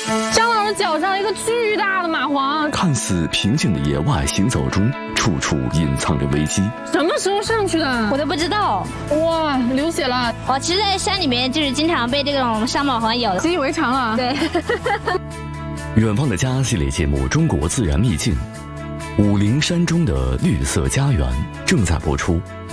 张老师脚上一个巨大的蚂蟥， 看似平静的野外行走中，处处隐藏着危机。 什么时候上去的？ 我都不知道。 哇，流血了！ 我其实，在山里面就是经常被这种山蚂蟥咬的， 习以为常了。 对。 远方的家系列节目《中国自然秘境》，武陵山中的绿色家园正在播出。